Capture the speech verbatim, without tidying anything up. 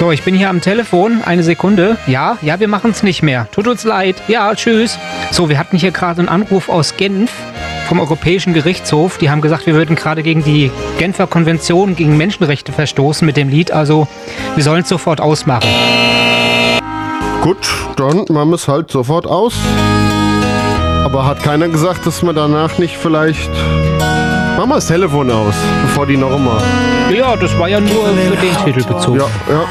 So, ich bin hier am Telefon. Eine Sekunde. Ja, ja, wir machen es nicht mehr. Tut uns leid. Ja, tschüss. So, wir hatten hier gerade einen Anruf aus Genf vom Europäischen Gerichtshof. Die haben gesagt, wir würden gerade gegen die Genfer Konvention gegen Menschenrechte verstoßen mit dem Lied. Also, wir sollen es sofort ausmachen. Gut, dann machen wir es halt sofort aus. Aber hat keiner gesagt, dass wir danach nicht vielleicht... Machen wir das Telefon aus, bevor die noch immer... Ja, das war ja nur für den Titel bezogen. Ja, ja.